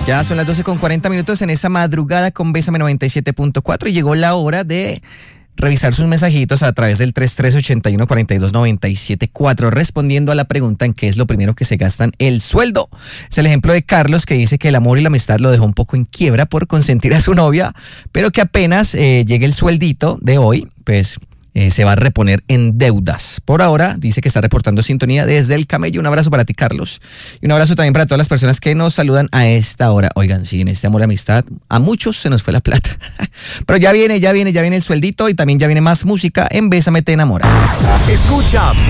Ya son las 12:40 en esta madrugada con Bésame 97.4 y llegó la hora de revisar sus mensajitos a través del 3381-4297.4 respondiendo a la pregunta en qué es lo primero que se gastan el sueldo. Es el ejemplo de Carlos, que dice que el amor y la amistad lo dejó un poco en quiebra por consentir a su novia, pero que apenas llegue el sueldito de hoy, pues se va a reponer en deudas. Por ahora dice que está reportando sintonía desde el Camello. Un abrazo para ti, Carlos, y un abrazo también para todas las personas que nos saludan a esta hora. Oigan, sí, en este amor y amistad a muchos se nos fue la plata, pero ya viene el sueldito y también ya viene más música en Bésame Te Enamora. Escucha